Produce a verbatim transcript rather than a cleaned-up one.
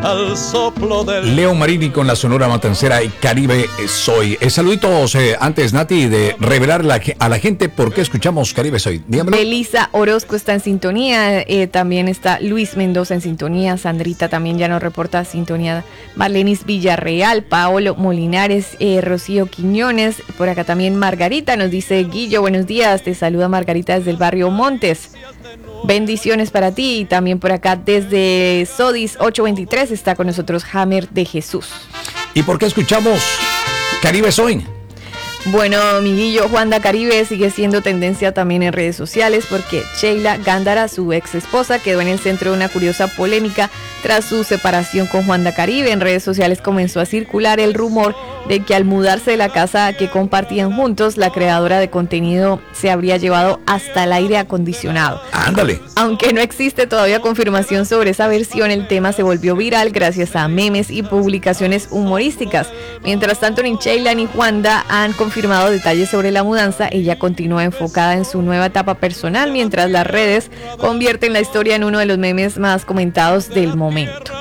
al soplo del... Leo Marini con la Sonora Matancera y Caribe Soy. Eh, saluditos eh, antes, Nati, de revelar la, a la gente por qué escuchamos Caribe Soy. Dígamelo. Belisa Orozco está en sintonía, eh, también está Luis Mendoza en sintonía, Sandrita también ya nos reporta sintonía, Marlenis Villarreal, Paolo Molinares, eh, Rocío Quiñones, por acá también Margarita nos dice: Guillo, buenos días, te saluda Margarita desde el barrio Montes. Bendiciones para ti. Y también por acá desde Sodis ocho veintitrés está con nosotros Hammer de Jesús. ¿Y por qué escuchamos Caribe Soy? Bueno, amiguillo, Juanda Caribe sigue siendo tendencia también en redes sociales porque Sheila Gándara, su ex esposa, quedó en el centro de una curiosa polémica tras su separación con Juanda Caribe. En redes sociales comenzó a circular el rumor de que al mudarse de la casa que compartían juntos, la creadora de contenido se habría llevado hasta el aire acondicionado. Ándale. Aunque no existe todavía confirmación sobre esa versión, el tema se volvió viral gracias a memes y publicaciones humorísticas. Mientras tanto, ni Sheila ni Juanda han confirmado detalles sobre la mudanza. Ella continúa enfocada en su nueva etapa personal, mientras las redes convierten la historia en uno de los memes más comentados del momento.